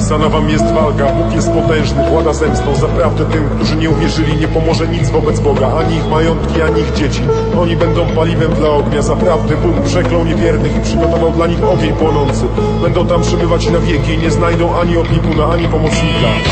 Napisana wam jest walka, Bóg jest potężny, włada zemstą. Zaprawdę tym, którzy nie uwierzyli, nie pomoże nic wobec Boga. Ani ich majątki, ani ich dzieci. Oni będą paliwem dla ognia. Zaprawdę Bóg przeklął niewiernych i przygotował dla nich ogień płonący. Będą tam przebywać na wieki i nie znajdą ani opiekuna, ani pomocnika.